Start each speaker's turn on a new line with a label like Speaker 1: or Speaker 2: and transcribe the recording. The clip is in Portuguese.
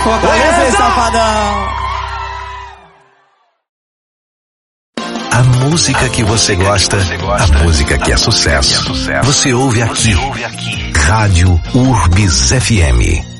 Speaker 1: Fortaleza, safadão.
Speaker 2: A música que você gosta, a música que é sucesso. Você ouve aqui. Rádio Urbis FM.